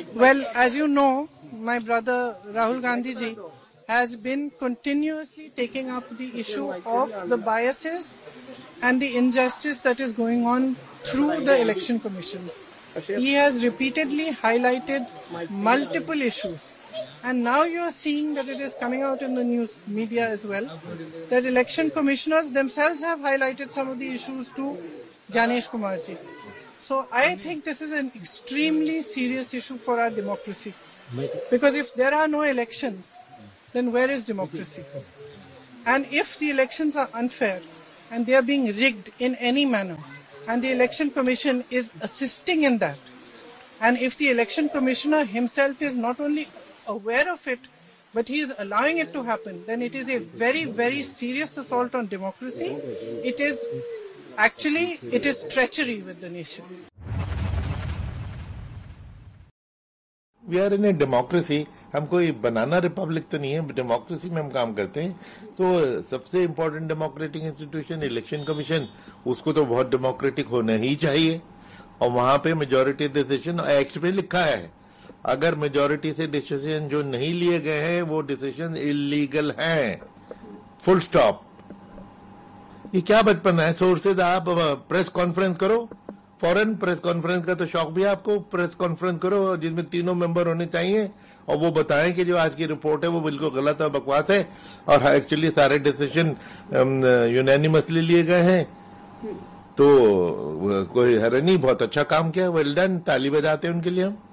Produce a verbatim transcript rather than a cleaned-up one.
Well, as you know, my brother Rahul Gandhi ji has been continuously taking up the issue of the biases and the injustice that is going on through the election commissions. He has repeatedly highlighted multiple issues. And now you are seeing that it is coming out in the news media as well, that election commissioners themselves have highlighted some of the issues to Gyanesh Kumar ji. So I think this is an extremely serious issue for our democracy. Because if there are no elections, then where is democracy? And if the elections are unfair and they are being rigged in any manner, and the election commission is assisting in that, and if the election commissioner himself is not only aware of it, but he is allowing it to happen, then it is a very, very serious assault on democracy. It is actually, it is treachery with the nation. We are in a democracy. हम कोई बनाना Republic तो नहीं है, democracy में हम काम करते हैं. तो सबसे important democratic institution election commission, उसको तो बहुत डेमोक्रेटिक होना ही चाहिए. और वहां पे मेजोरिटी डिसीजन एक्ट में लिखा है, अगर मेजोरिटी से डिसीजन जो नहीं लिए गए हैं वो डिसीजन इलीगल हैं. Full stop. ये क्या बचपन है? सोर्सेज आप प्रेस कॉन्फ्रेंस करो, फॉरेन प्रेस कॉन्फ्रेंस का तो शौक भी है आपको. प्रेस कॉन्फ्रेंस करो जिसमें तीनों मेंबर होने चाहिए और वो बताएं कि जो आज की रिपोर्ट है वो बिल्कुल गलत और बकवास है और एक्चुअली सारे डिसीजन यूनानिमसली लिए गए हैं. तो कोई हैरानी, बहुत अच्छा काम किया, वेल डन, ताली बजाते हैं उनके लिए हम.